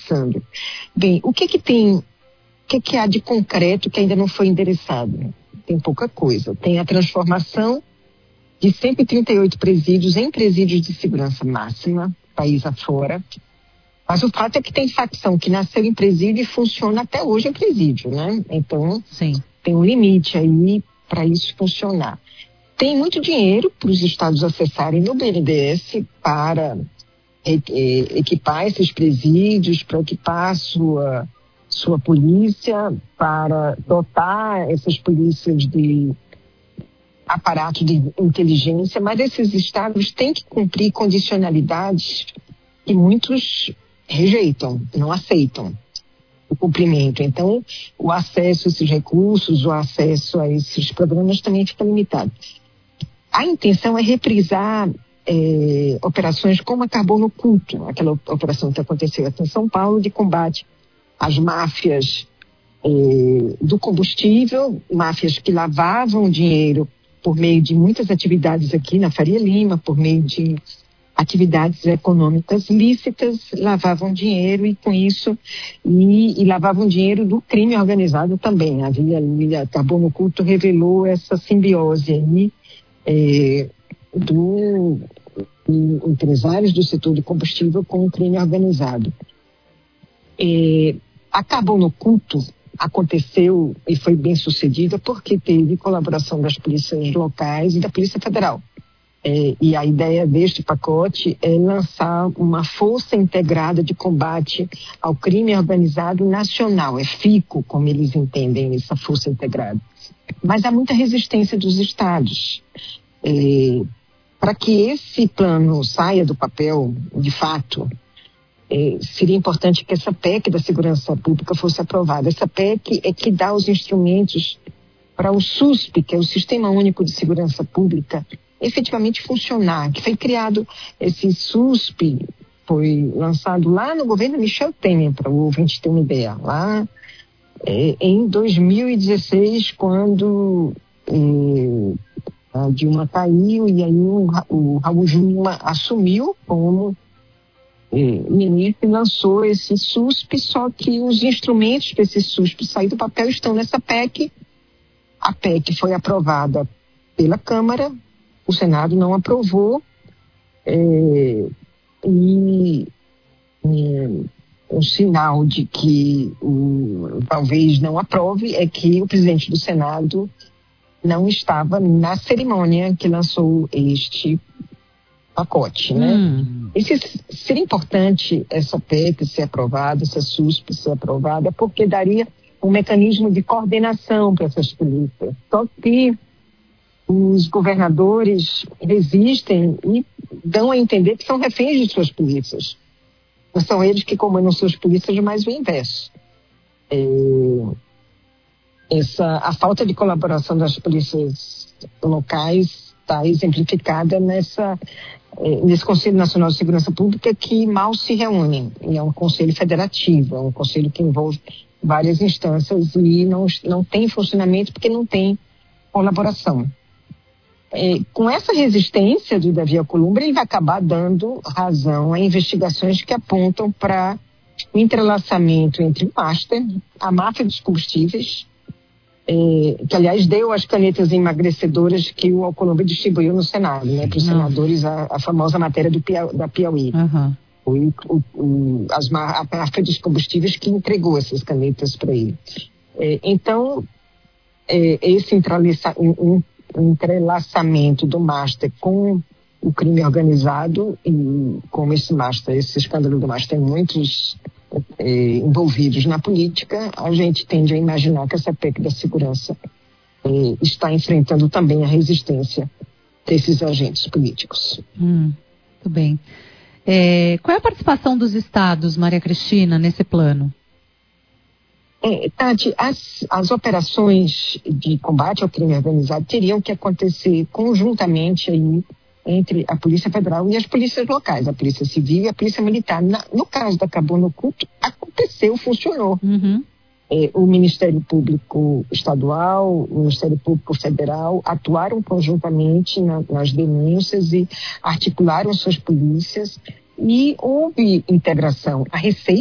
avançando. Bem, o que há de concreto que ainda não foi endereçado? Tem pouca coisa. Tem a transformação de 138 presídios em presídios de segurança máxima, país afora. Mas o fato é que tem facção que nasceu em presídio e funciona até hoje em presídio, né? Então, sim, tem um limite aí para isso funcionar. Tem muito dinheiro para os estados acessarem no BNDES para equipar esses presídios, para equipar sua polícia, para dotar essas polícias de aparato de inteligência, mas esses estados têm que cumprir condicionalidades que muitos rejeitam, não aceitam o cumprimento. Então, o acesso a esses recursos, o acesso a esses programas também fica limitado. A intenção é reprisar operações como a Carbono Oculto, aquela operação que aconteceu aqui em São Paulo de combate às máfias do combustível, máfias que lavavam dinheiro por meio de muitas atividades aqui na Faria Lima, por meio de atividades econômicas lícitas, lavavam dinheiro e com isso, e lavavam dinheiro do crime organizado também. A Carbono Oculto revelou essa simbiose aí, do empresários do setor de combustível com o crime organizado. A Carbono Oculto aconteceu e foi bem sucedida porque teve colaboração das polícias locais e da Polícia Federal. E a ideia deste pacote é lançar uma força integrada de combate ao crime organizado nacional. É FICO, como eles entendem essa força integrada. Mas há muita resistência dos estados. Para que esse plano saia do papel, de fato, seria importante que essa PEC da segurança pública fosse aprovada. Essa PEC é que dá os instrumentos para o SUSP, que é o Sistema Único de Segurança Pública, efetivamente funcionar. Que foi criado, esse SUSP foi lançado lá no governo Michel Temer, para o ouvinte ter uma ideia, lá em 2016, quando a Dilma caiu e aí o Raul Jungmann assumiu como ministro e lançou esse SUSP, só que os instrumentos para esse SUSP sair do papel estão nessa PEC. A PEC foi aprovada pela Câmara, o Senado não aprovou, e um sinal de que talvez não aprove é que o presidente do Senado não estava na cerimônia que lançou este pacote, né? Seria importante essa PEC ser aprovada, essa SUSP ser aprovada, porque daria um mecanismo de coordenação para essas polícias. Só que os governadores resistem e dão a entender que são reféns de suas polícias. Não são eles que comandam suas polícias, mas o inverso. A falta de colaboração das polícias locais está exemplificada nesse Conselho Nacional de Segurança Pública, que mal se reúne. E é um conselho federativo, é um conselho que envolve várias instâncias e não tem funcionamento porque não tem colaboração. Com essa resistência do Davi Alcolumbre, ele vai acabar dando razão a investigações que apontam para o entrelaçamento entre o Master, a máfia dos combustíveis, que aliás deu as canetas emagrecedoras que o Alcolumbre distribuiu no Senado, né, para os senadores, a famosa matéria da Piauí. Foi a máfia dos combustíveis que entregou essas canetas para ele. Então, esse entrelaçamento do Master com o crime organizado, e como esse escândalo do Master tem muitos envolvidos na política, a gente tende a imaginar que essa PEC da segurança está enfrentando também a resistência desses agentes políticos. Muito bem. Qual é a participação dos estados, Maria Cristina, nesse plano? Tati, as operações de combate ao crime organizado teriam que acontecer conjuntamente aí entre a Polícia Federal e as polícias locais, a Polícia Civil e a Polícia Militar. No caso da Carbono Oculto, aconteceu, funcionou. O Ministério Público Estadual, o Ministério Público Federal atuaram conjuntamente nas denúncias e articularam suas polícias e houve integração. A Receita